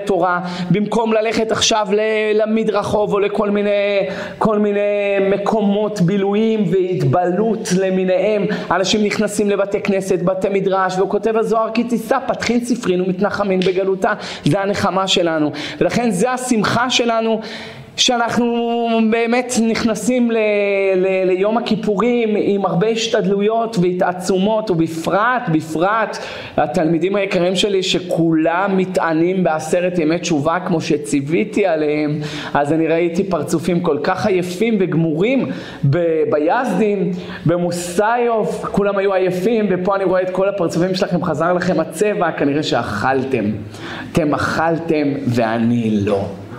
תורה, במקום ללכת עכשיו למדרחוב או לכל מיני מקומות בילויים והתבלות למיניהם. אנשים נכנסים לבתי כנסת, בתי מדרש, והוא כותב הזוהר כי תישא פתחין ספרין ומתנחמין בגלותה. זה הנחמה שלנו, ולכן זה השמחה שלנו, שאנחנו באמת נכנסים ליום הכיפורים עם הרבה השתדלויות והתעצומות, ובפרט התלמידים היקרים שלי שכולם מתענים בעשרת ימי תשובה כמו שציוויתי עליהם. אז אני ראיתי פרצופים כל כך עייפים וגמורים ביזדין, במוסאיוף, כולם היו עייפים, ופה אני רואה את כל הפרצופים שלכם, חזר לכם הצבע, כנראה שאכלתם, אתם אכלתם ואני לא.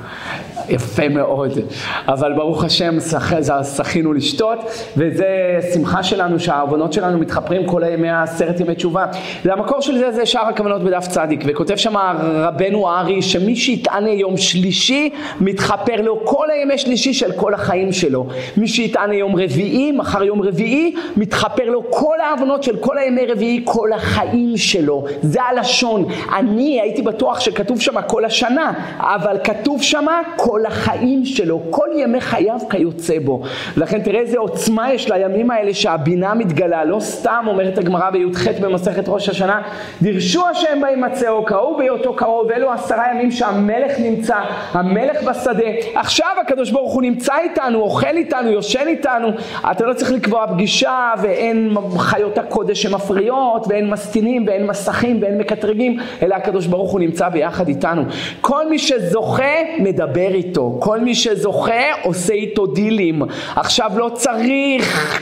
יפה מאוד, אבל ברוך השם שחינו לשתות, וזה שמחה שלנו שהעוונות שלנו מתחפרים כל הימי עשרת ימי תשובה. המקור של זה שאר הכוונות בדף צדיק, וכותב שם רבנו הארי שמי שיתענה יום שלישי מתחפר לו כל הימי שלישי של כל החיים שלו. מי שיתענה יום רביעי, מחר יום רביעי, מתחפר לו כל העוונות של כל הימי רביעי, כל החיים שלו. זה הלשון. אני הייתי בטוח שכתוב שם כל השנה, אבל כתוב שם כל החיים שלו, כל ימי חייו כיוצא בו. ולכן תראה איזה עוצמה יש לימים האלה שהבינה מתגלה. לא סתם אומרת הגמרא בי"ח במסכת ראש השנה, דרשו השם בהימצאו, קראו בהיותו קרוב, ואלו 10 ימים שהמלך נמצא, המלך בשדה. עכשיו הקדוש ברוך הוא נמצא איתנו, אוכל איתנו, יושן איתנו. אתה לא צריך לקבוע פגישה, ואין חיות הקודש שמפריעות, ואין מסתינים, ואין מסכים, ואין מקטרגים, אלא הקדוש ברוך הוא נמצא ביחד איתנו. כל מי שזוכה מדבר איתו, כל מי שזוכה עושה איתו דילים. עכשיו לא צריך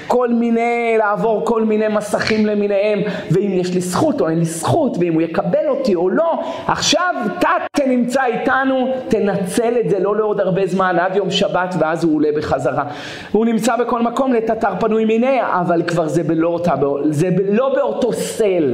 לעבור כל מיני מסכים למיניהם, ואם יש לי זכות או אין לי זכות, ואם הוא יקבל אותי או לא. עכשיו אתה נמצא איתנו, תנצל את זה, לא לעוד הרבה זמן, עד יום שבת, ואז הוא עולה בחזרה. הוא נמצא בכל מקום לתתר פנוי מיני, אבל כבר זה לא באותו סל.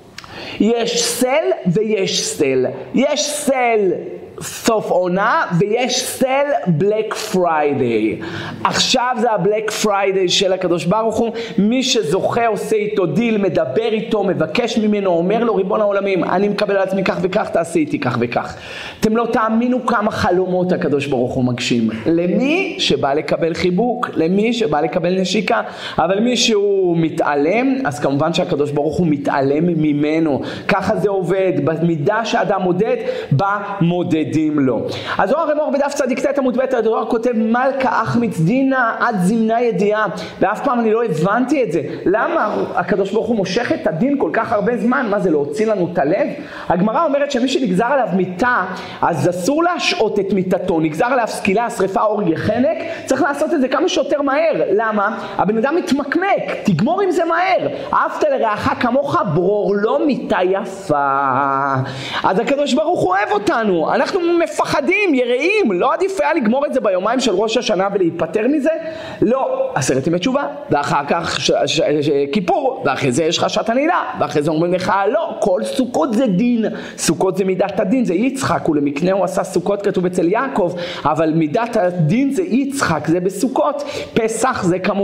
יש סל ויש סל. יש סל סוף עונה ויש סל בלק פריידיי. עכשיו זה הבלק פריידיי של הקדוש ברוך הוא. מי שזוכה עושה איתו דיל, מדבר איתו, מבקש ממנו, אומר לו ריבון העולמים, אני מקבל על עצמי כך וכך, תעשי איתי כך וכך. אתם לא תאמינו כמה חלומות הקדוש ברוך הוא מגשים למי שבא לקבל חיבוק, למי שבא לקבל נשיקה. אבל מי שהוא מתעלם, אז כמובן שהקדוש ברוך הוא מתעלם ממנו. ככה זה עובד, במידה שאדם מודד, במודדים לו. אז זוהר אמור בדף צדיק ט' עמוד ב' הזוהר כותב מלכה אחמיץ דינה עד זימנה ידיעה, ואף פעם אני לא הבנתי את זה. למה הקדוש ברוך הוא מושך את הדין כל כך הרבה זמן? מה זה, להוציא לנו את הלב? הגמרא אומרת שמי שנגזר עליו מיתה, אז אסור להשעות את מיתתו. נגזר עליו סקילה, שריפה, אור יחנק, צריך לעשות את זה כמה שיותר מהר. למה? הבן אדם מתמקמק, תגמור עם זה מהר. אהבת לרעך כמוך, ברור לו מיתה יפה. אז הקדוש ברוך הוא אוהב אותנו, אנחנו מפחדים, יראים. לא עדיף היה לגמור את זה ביומיים של ראש השנה ולהיפטר מזה? לא. 10 ימי תשובה, ואחר כך כיפור, ואחרי זה יש חשת הנעילה, ואחרי זה אומרים לך לא, כל סוכות זה דין. סוכות זה מידת הדין, זה יצחק, ולמקנה הוא עשה סוכות, כתוב אצל יעקב, אבל מידת הדין זה יצחק, זה בסוכות. פסח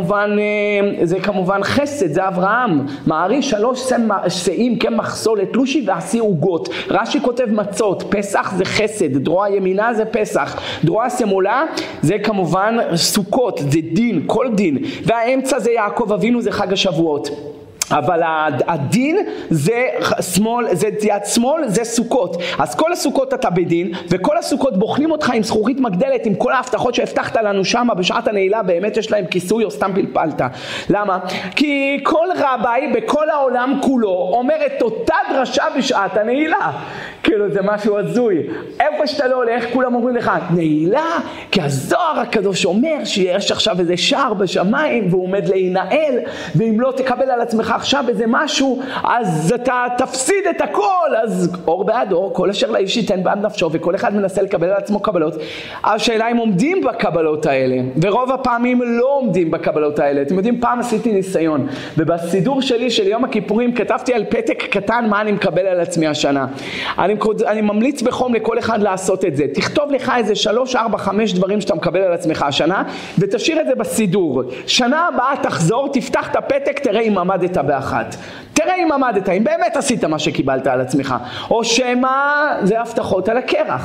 זה כמובן חסד, זה אברהם. מערי 3 שאים כמחסולת לושי ועשי עוגות. רש"י כותב מצות. פסח זה חסד, דרוע ימינה זה פסח, דרוע שמאלה זה כמובן סוכות, זה דין, כל דין. והאמצע זה יעקב אבינו, זה חג השבועות. אבל הדין זה שמאל, זה יד שמאל, זה סוכות. אז כל הסוכות אתה בדין, וכל הסוכות בוחנים אותך עם זכוכית מגדלת, עם כל ההבטחות שהבטחת לנו שם בשעת הנעילה, באמת יש להם כיסוי או סתם פלפלת. למה? כי כל רבי בכל העולם כולו אומר את אותה דרשה בשעת הנעילה. כאילו זה משהו הזוי. איפה שאתה לא הולך, כולם אומרים לך, נעילה, כי הזוהר הקדוש אומר שיש עכשיו איזה שער בשמיים, והוא עומד להינעל, ואם לא תקבל על עצמך עכשיו איזה משהו, אז אתה תפסיד את הכל. אז אור בעד אור, כל אשר לאיש ייתן בעד נפשו, וכל אחד מנסה לקבל על עצמו קבלות. השאלה אם עומדים בקבלות האלה, ורוב הפעמים לא עומדים בקבלות האלה. אתם יודעים, פעם עשיתי ניסיון, ובסידור שלי של יום הכיפורים כתבתי על פתק קטן מה אני מקבל על עצמי השנה. אני ממליץ בחום לכל אחד לעשות את זה. תכתוב לך איזה 3, 4, 5 דברים שאתה מקבל על עצמך השנה, ותשאיר את זה בסידור. שנה הבאה תחזור, תפתח את הפתק, תראה אם עמדת באחת. תראה אם עמדת, אם באמת עשית מה שקיבלת על עצמך. או שמה זה הבטחות על הקרח.